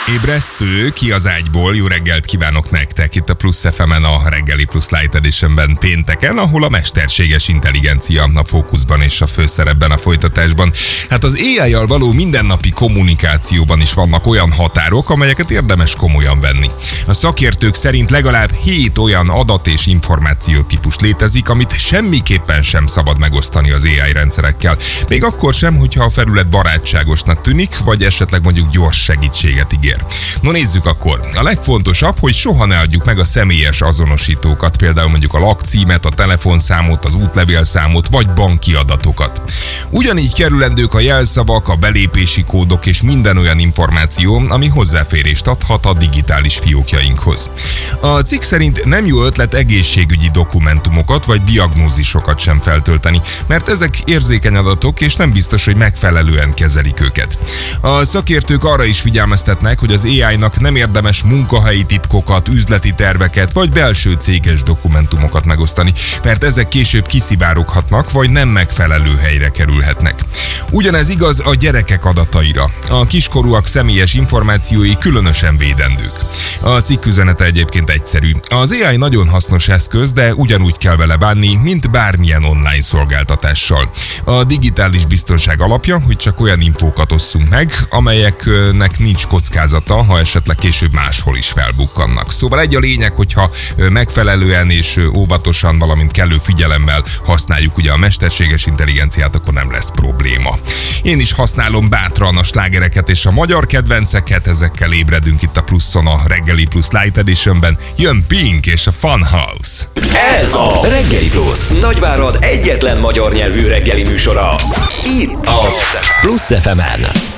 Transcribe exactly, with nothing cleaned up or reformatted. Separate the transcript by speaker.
Speaker 1: Ébresztő, ki az ágyból, jó reggelt kívánok nektek itt a Plusz ef emen a Reggeli Plusz Light Editionben pénteken, ahol a mesterséges intelligencia a fókuszban és a főszerepben a folytatásban. Hát az á í-jal való mindennapi kommunikációban is vannak olyan határok, amelyeket érdemes komolyan venni. A szakértők szerint legalább hét olyan adat és információ típus létezik, amit semmiképpen sem szabad megosztani az á í rendszerekkel. Még akkor sem, hogyha a felület barátságosnak tűnik, vagy esetleg mondjuk gyors segítséget ígér. No nézzük akkor. A legfontosabb, hogy soha ne adjuk meg a személyes azonosítókat, például mondjuk a lakcímet, a telefonszámot, az útlevélszámot vagy banki adatokat. Ugyanígy kerülendők a jelszavak, a belépési kódok és minden olyan információ, ami hozzáférést adhat a digitális fiókjainkhoz. A cikk szerint nem jó ötlet egészségügyi dokumentumokat vagy diagnózisokat sem feltölteni, mert ezek érzékeny adatok és nem biztos, hogy megfelelően kezelik őket. A szakértők arra is figyelmeztetnek, hogy az á í-nak nem érdemes munkahelyi titkokat, üzleti terveket vagy belső céges dokumentumokat megosztani, mert ezek később kiszivároghatnak vagy nem megfelelő helyre kerülhetnek. Ugyanez igaz a gyerekek adataira. A kiskorúak személyes információi különösen védendők. A cikk üzenete egyébként egyszerű. Az á í nagyon hasznos eszköz, de ugyanúgy kell vele bánni, mint bármilyen online szolgáltatással. A digitális biztonság alapja, hogy csak olyan infókat osszunk meg, amelyeknek nincs kockázata, ha esetleg később máshol is felbukkannak. Szóval egy a lényeg, hogyha megfelelően és óvatosan, valamint kellő figyelemmel használjuk ugye a mesterséges intelligenciát, akkor nem lesz probléma. Én is használom bátran a slágereket és a magyar kedvenceket, ezekkel ébredünk itt a Pluszon, a Reggeli Plusz Light Editionben. Jön Pink és a Funhouse.
Speaker 2: Ez a Reggeli Plusz, Nagyvárad egyetlen magyar nyelvű reggeli műsora. Itt a Plusz ef emen.